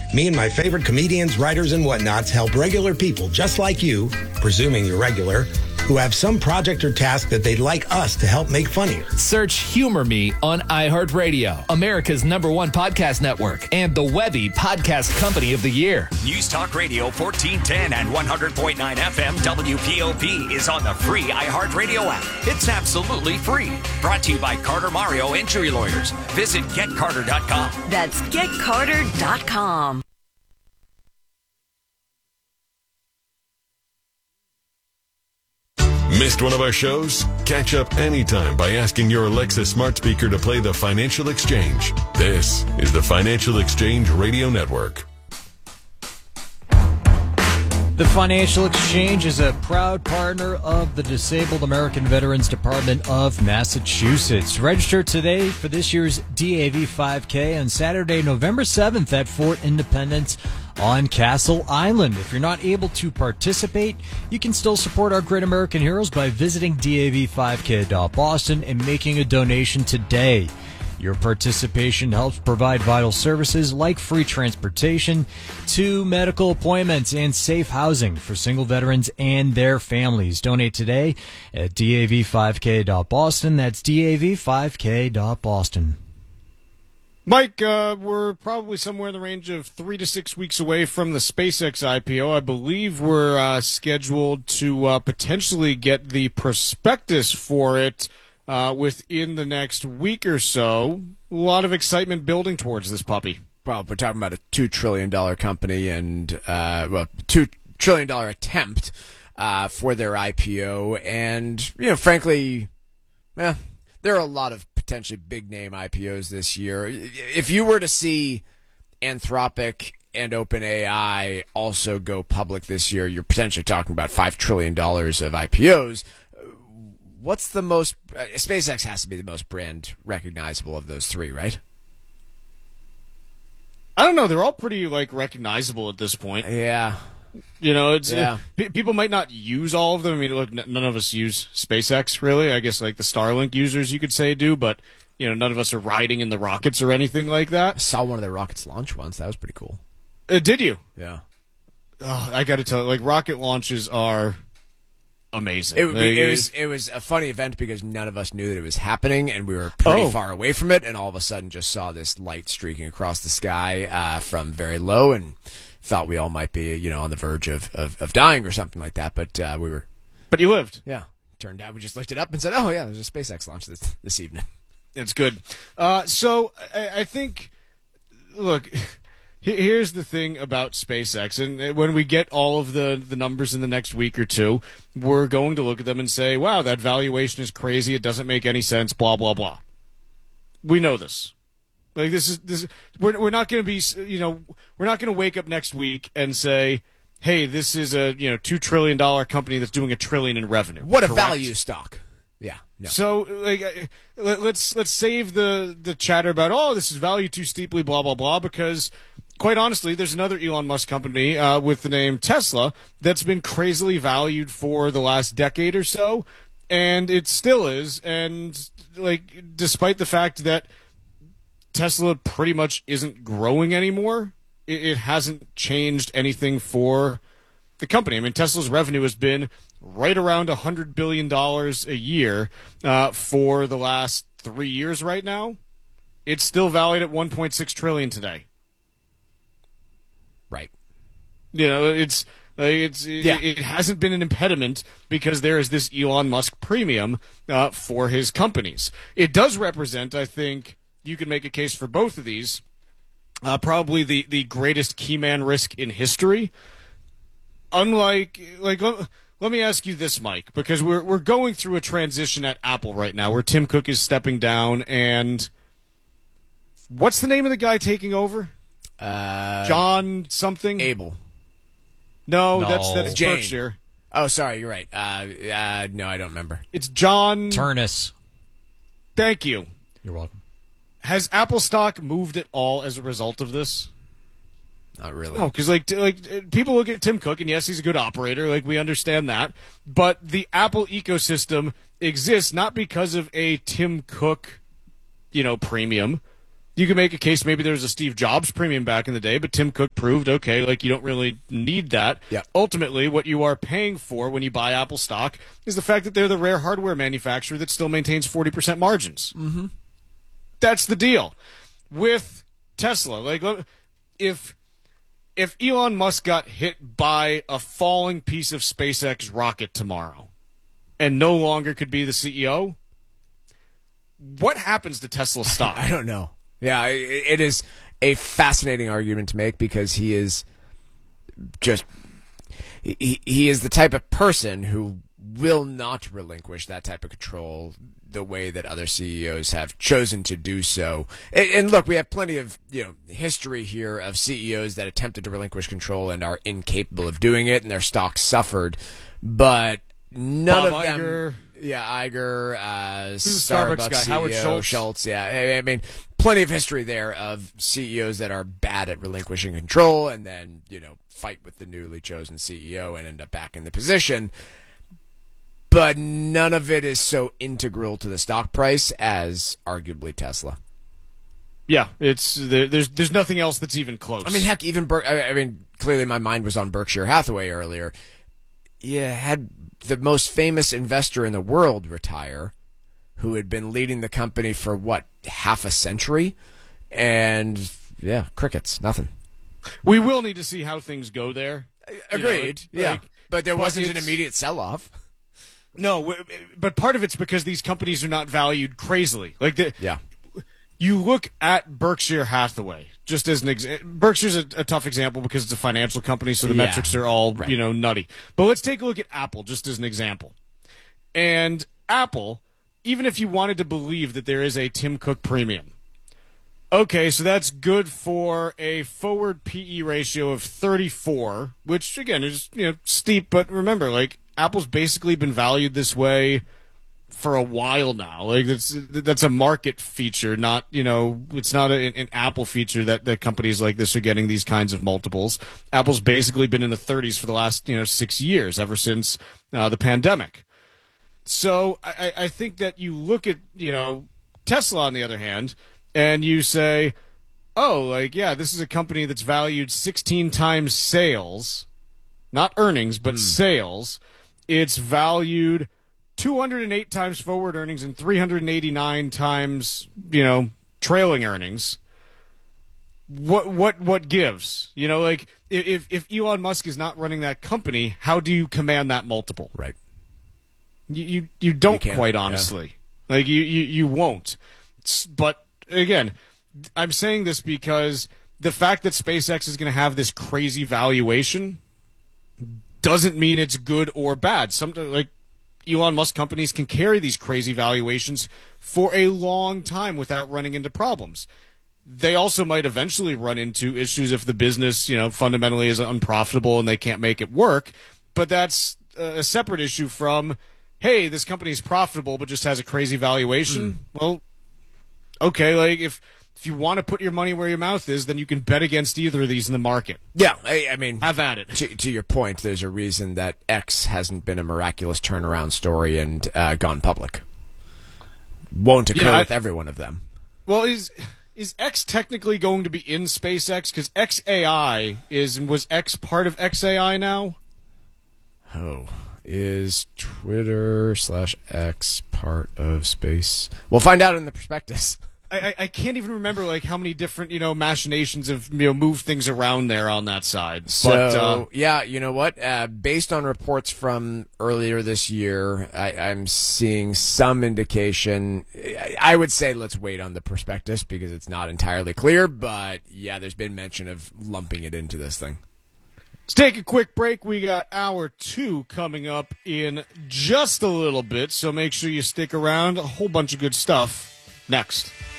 Me and my favorite comedians, writers, and whatnots help regular people just like you, presuming you're regular, who have some project or task that they'd like us to help make funnier. Search Humor Me on iHeartRadio, America's #1 podcast network, and the Webby Podcast Company of the Year. News Talk Radio 1410 and 100.9 FM WPOP is on the free iHeartRadio app. It's absolutely free. Brought to you by Carter Mario Injury Lawyers. Visit getcarter.com. That's getcarter.com. Missed one of our shows? Catch up anytime by asking your Alexa smart speaker to play the Financial Exchange. This is the Financial Exchange Radio Network. The Financial Exchange is a proud partner of the Disabled American Veterans Department of Massachusetts. Register today for this year's DAV 5K on Saturday, November 7th at Fort Independence on Castle Island. If you're not able to participate, you can still support our great American heroes by visiting DAV5K.Boston and making a donation today. Your participation helps provide vital services like free transportation to medical appointments and safe housing for single veterans and their families. Donate today at DAV5K.Boston. That's DAV5K.Boston. Mike, we're probably somewhere in the range of 3 to 6 weeks away from the SpaceX IPO. I believe we're scheduled to potentially get the prospectus for it within the next week or so. A lot of excitement building towards this puppy. Well, we're talking about a $2 trillion company and, $2 trillion attempt for their IPO. And, frankly, there are a lot of potentially big-name IPOs this year. If you were to see Anthropic and OpenAI also go public this year, you're potentially talking about $5 trillion of IPOs. What's the most SpaceX has to be the most brand recognizable of those three, right? I don't know. They're all pretty recognizable at this point. Yeah. People might not use all of them. I mean, look, none of us use SpaceX, really. I guess the Starlink users, you could say, do, but none of us are riding in the rockets or anything like that. I saw one of their rockets launch once. That was pretty cool. Did you? Yeah. Oh, I got to tell you, rocket launches are amazing. It was a funny event because none of us knew that it was happening, and we were pretty far away from it, and all of a sudden just saw this light streaking across the sky from very low, and thought we all might be, on the verge of dying or something like that, but we were. But you lived. Yeah. Turned out we just looked it up and said, oh, yeah, there's a SpaceX launch this evening. It's good. So I think, look, here's the thing about SpaceX, and when we get all of the numbers in the next week or two, we're going to look at them and say, wow, that valuation is crazy, it doesn't make any sense, blah, blah, blah. We know this. We're not going to be, we're not going to wake up next week and say, hey, this is a, $2 trillion company that's doing $1 trillion in revenue. What a value stock. Yeah. No. So, let's save the chatter about, this is valued too steeply, blah, blah, blah, because quite honestly, there's another Elon Musk company with the name Tesla that's been crazily valued for the last decade or so, and it still is. And, despite the fact that Tesla pretty much isn't growing anymore, it hasn't changed anything for the company. I mean, Tesla's revenue has been right around $100 billion a year for the last 3 years right now. It's still valued at $1.6 trillion today. Right. It hasn't been an impediment because there is this Elon Musk premium for his companies. It does represent, I think, you can make a case for both of these, probably the greatest key man risk in history. Unlike, let me ask you this, Mike, because we're going through a transition at Apple right now where Tim Cook is stepping down, and what's the name of the guy taking over? John something? Abel. No. That's Jane. Berkshire. Oh, sorry, you're right. No, I don't remember. It's John Turnus. Thank you. You're welcome. Has Apple stock moved at all as a result of this? Not really. No, because people look at Tim Cook, and yes, he's a good operator. We understand that, but the Apple ecosystem exists not because of a Tim Cook, premium. You can make a case maybe there was a Steve Jobs premium back in the day, but Tim Cook proved, okay, like you don't really need that. Yeah. Ultimately, what you are paying for when you buy Apple stock is the fact that they're the rare hardware manufacturer that still maintains 40% margins. Mm-hmm. That's the deal. With Tesla, like if Elon Musk got hit by a falling piece of SpaceX rocket tomorrow and no longer could be the CEO, what happens to Tesla stock? I don't know. Yeah, it is a fascinating argument to make because he is just he is the type of person who will not relinquish that type of control the way that other CEOs have chosen to do so. And look, we have plenty of history here of CEOs that attempted to relinquish control and are incapable of doing it, and their stocks suffered. But none Bob of them. Iger. Yeah, Iger, Starbucks Starbucks guy, CEO, Howard Schultz. Yeah, I mean, plenty of history there of CEOs that are bad at relinquishing control and then, fight with the newly chosen CEO and end up back in the position. But none of it is so integral to the stock price as arguably Tesla. Yeah, there's nothing else that's even close. I mean, heck, even clearly my mind was on Berkshire Hathaway earlier. You had the most famous investor in the world retire, who had been leading the company for half a century, and crickets, nothing. We will need to see how things go there. Agreed. But there wasn't an immediate sell-off. No, but part of it's because these companies are not valued crazily. Yeah. You look at Berkshire Hathaway, just as an example. Berkshire's a tough example because it's a financial company, so the metrics are all, nutty. But let's take a look at Apple, just as an example. And Apple, even if you wanted to believe that there is a Tim Cook premium, okay, so that's good for a forward PE ratio of 34, which, again, is steep. But remember, Apple's basically been valued this way for a while now. That's a market feature, not it's not an Apple feature that companies like this are getting these kinds of multiples. Apple's basically been in the 30s for the last 6 years, ever since the pandemic. So I think that you look at Tesla on the other hand, and you say, this is a company that's valued 16 times sales, not earnings, but sales. It's valued 208 times forward earnings and 389 times, trailing earnings. What gives? If Elon Musk is not running that company, how do you command that multiple? Right. You don't, quite honestly. Yeah. You won't. But again, I'm saying this because the fact that SpaceX is going to have this crazy valuation doesn't mean it's good or bad. Sometimes, Elon Musk companies can carry these crazy valuations for a long time without running into problems. They also might eventually run into issues if the business, fundamentally is unprofitable and they can't make it work. But that's a separate issue from, hey, this company is profitable but just has a crazy valuation. Well, okay, if you want to put your money where your mouth is, then you can bet against either of these in the market. Yeah, I mean, have at it. To your point, there's a reason that X hasn't been a miraculous turnaround story and gone public. Won't occur with every one of them. Well, is X technically going to be in SpaceX? Because XAI was X part of XAI now? Oh, is Twitter/X part of space? We'll find out in the prospectus. I can't even remember how many different machinations have moved things around there on that side. So you know what? Based on reports from earlier this year, I'm seeing some indication. I would say let's wait on the prospectus because it's not entirely clear. But there's been mention of lumping it into this thing. Let's take a quick break. We got hour 2 coming up in just a little bit, so make sure you stick around. A whole bunch of good stuff next.